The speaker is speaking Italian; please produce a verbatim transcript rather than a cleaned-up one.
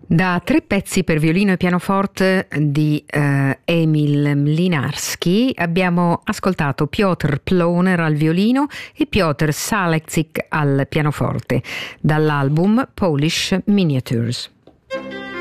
Da tre pezzi per violino e pianoforte di eh, Emil Mlynarski abbiamo ascoltato Piotr Ploner al violino e Piotr Salekzik al pianoforte dall'album Polish Miniatures.